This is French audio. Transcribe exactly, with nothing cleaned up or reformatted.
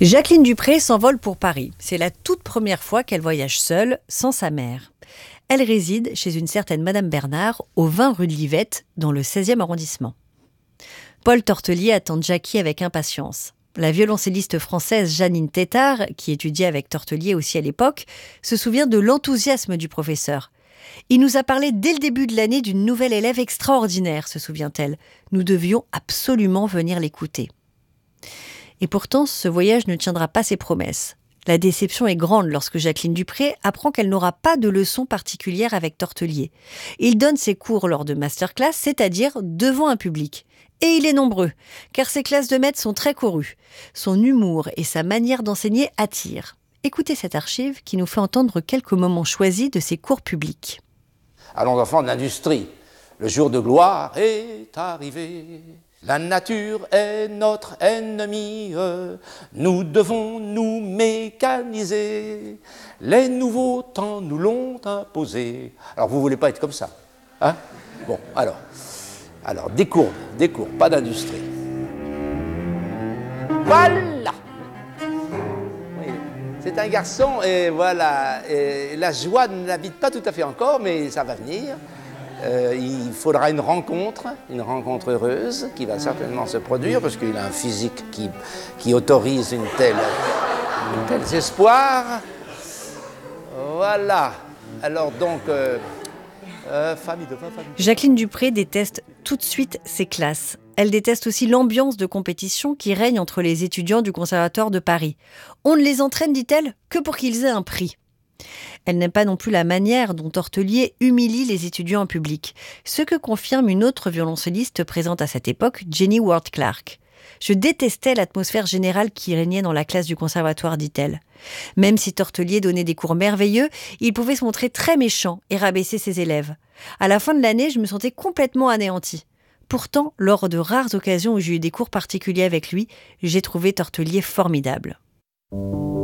Jacqueline Dupré s'envole pour Paris. C'est la toute première fois qu'elle voyage seule, sans sa mère. Elle réside chez une certaine Madame Bernard, au vingt rue de Livette, dans le seizième arrondissement. Paul Tortelier attend Jackie avec impatience. La violoncelliste française Janine Tétart, qui étudiait avec Tortelier aussi à l'époque, se souvient de l'enthousiasme du professeur. Il nous a parlé dès le début de l'année d'une nouvelle élève extraordinaire, se souvient-elle. Nous devions absolument venir l'écouter. Et pourtant, ce voyage ne tiendra pas ses promesses. La déception est grande lorsque Jacqueline Dupré apprend qu'elle n'aura pas de leçon particulière avec Tortelier. Il donne ses cours lors de masterclass, c'est-à-dire devant un public. Et il est nombreux, car ses classes de maths sont très courues. Son humour et sa manière d'enseigner attirent. Écoutez cette archive qui nous fait entendre quelques moments choisis de ses cours publics. Allons enfants de l'industrie, le jour de gloire est arrivé. La nature est notre ennemi, nous devons nous mécaniser. Les nouveaux temps nous l'ont imposé. Alors vous ne voulez pas être comme ça, hein? Bon, alors, alors des courbes, des courbes, pas d'industrie. Voilà! Oui, c'est un garçon et voilà, et la joie ne l'habite pas tout à fait encore, mais ça va venir. Euh, il faudra une rencontre, une rencontre heureuse qui va certainement se produire parce qu'il a un physique qui, qui autorise une telle, une telle espoir. Voilà. Alors donc, euh, euh, famille de famille. Jacqueline Dupré déteste tout de suite ses classes. Elle déteste aussi l'ambiance de compétition qui règne entre les étudiants du Conservatoire de Paris. On ne les entraîne, dit-elle, que pour qu'ils aient un prix. Elle n'aime pas non plus la manière dont Tortelier humilie les étudiants en public, ce que confirme une autre violoncelliste présente à cette époque, Jenny Ward Clark. Je détestais l'atmosphère générale qui régnait dans la classe du conservatoire, dit-elle. Même si Tortelier donnait des cours merveilleux, il pouvait se montrer très méchant et rabaisser ses élèves. À la fin de l'année, je me sentais complètement anéantie. Pourtant, lors de rares occasions où j'ai eu des cours particuliers avec lui, j'ai trouvé Tortelier formidable.